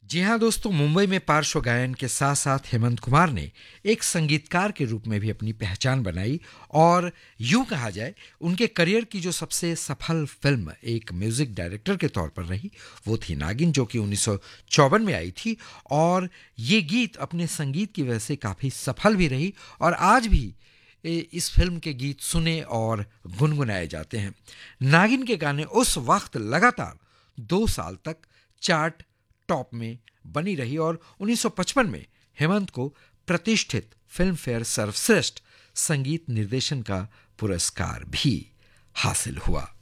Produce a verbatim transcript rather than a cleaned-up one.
जी हाँ दोस्तों, मुंबई में पार्श्व गायन के साथ साथ हेमंत कुमार ने एक संगीतकार के रूप में भी अपनी पहचान बनाई और यूं कहा जाए उनके करियर की जो सबसे सफल फिल्म एक म्यूजिक डायरेक्टर के तौर पर रही वो थी नागिन, जो कि उन्नीस सौ चौवन में आई थी। और ये गीत अपने संगीत की वजह से काफ़ी सफल भी रही और आज भी ए, इस फिल्म के गीत सुने और गुनगुनाए जाते हैं। नागिन के गाने उस वक्त लगातार दो साल तक चार्ट टॉप में बनी रही और उन्नीस सौ पचपन में हेमंत को प्रतिष्ठित फिल्म फेयर सर्वश्रेष्ठ संगीत निर्देशन का पुरस्कार भी हासिल हुआ।